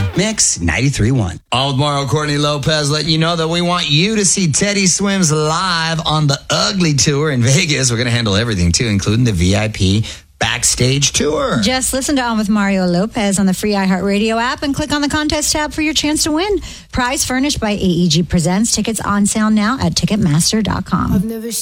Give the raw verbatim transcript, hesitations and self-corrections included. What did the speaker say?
Mix ninety-three point one. All with Mario Courtney Lopez letting you know that we want you to see Teddy Swims live on the Ugly Tour in Vegas. We're going to handle everything, too, including the V I P backstage tour. Just listen to On with Mario Lopez on the free iHeartRadio app and click on the contest tab for your chance to win. Prize furnished by A E G Presents. Tickets on sale now at Ticketmaster dot com. I've never